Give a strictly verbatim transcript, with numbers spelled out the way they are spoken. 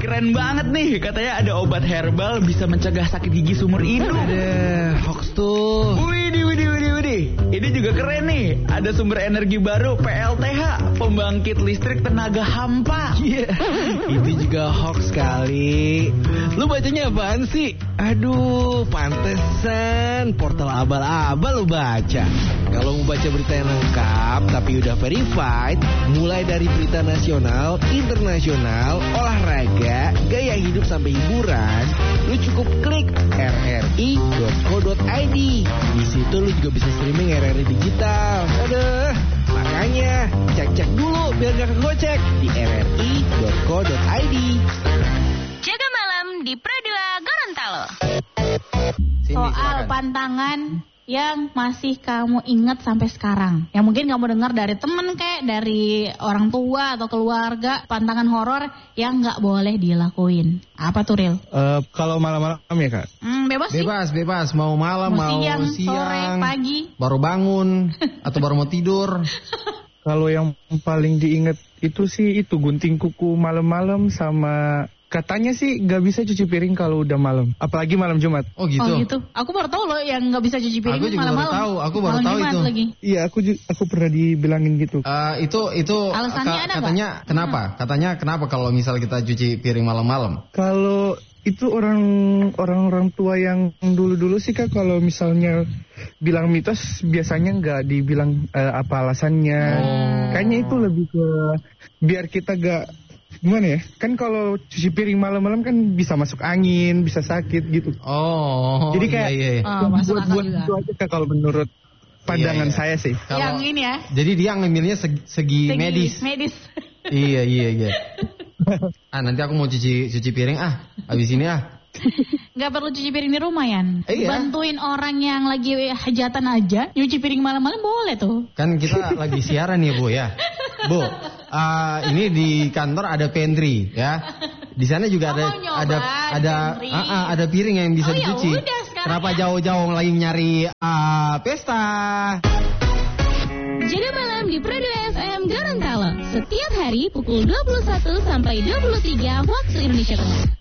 keren banget nih. Katanya ada obat herbal bisa mencegah sakit gigi seumur hidup. Ada hoax tuh. Widih, widih, widih, widih. Ini juga keren nih. Ada sumber energi baru P L T H, pembangkit listrik tenaga hampa. Iya, yeah. Itu juga hoax kali. Lu bacanya apaan sih? Aduh, pantesan portal abal-abal lu baca. Kalau mau baca berita yang lengkap tapi udah verified, mulai dari berita nasional, internasional, olahraga, gaya hidup sampai hiburan, lu cukup klik r r i dot co dot i d. Di situ lu juga bisa streaming R R I digital. Aduh, makanya cek-cek dulu biar gak kegocek di r r i dot co dot i d. Jaga malam di Pro dua Gorontalo. Cindy, Soal silakan. pantangan yang masih kamu ingat sampai sekarang, yang mungkin kamu dengar dari temen kayak dari orang tua atau keluarga, pantangan horor yang nggak boleh dilakuin. Apa tuh, Ril? Uh, kalau malam-malam ya kak? Hmm, bebas sih. Bebas, bebas. Mau malam, Mau mau siang, siang, sore, pagi. baru bangun, atau baru mau tidur. Kalau yang paling diingat itu sih itu gunting kuku malam-malam, sama katanya sih nggak bisa cuci piring kalau udah malam, apalagi malam Jumat. Oh gitu. Oh gitu. Aku baru tahu loh yang nggak bisa cuci piring Aku juga malam-malam. baru tahu, aku baru Malam tahu Jumat itu. Lagi. Iya, aku ju- aku pernah dibilangin gitu. Uh, itu itu Alasannya ada katanya nggak? kenapa? Katanya kenapa kalau misal kita cuci piring malam-malam? Kalau itu orang orang-orang tua yang dulu-dulu sih kak, kalau misalnya bilang mitos biasanya nggak dibilang uh, apa alasannya. Oh. Kayaknya itu lebih ke biar kita gak gimana ya? Kan kalau cuci piring malam-malam kan bisa masuk angin, bisa sakit gitu. Oh. Jadi kayak iya, iya. Oh, masuk akal buat-buat juga. itu aja kak kalau menurut pandangan Iya, iya. saya sih. Kalau- Yang ini ya. Jadi dia ngambilnya segi, segi, Segi medis. Medis. Iya iya iya. Ah nanti aku mau cuci cuci piring ah. Habis ini ah. Nggak perlu cuci piring di rumah, Yan. Iya. Bantuin orang yang lagi hajatan aja, nyuci piring malam-malam boleh tuh. Kan kita lagi siaran ya Bu ya. Bu, ah, ini di kantor ada pantry ya. Di sana juga Oh, ada mau nyoba ada ada pantry. ah, ah, ada piring yang bisa Oh, ya dicuci. udah, sekarang Kenapa ya. jauh-jauh lagi nyari ah, pesta? Jaga malam di Pro dua F M Gorontalo. Setiap hari pukul dua puluh satu sampai dua puluh tiga waktu Indonesia Tengah.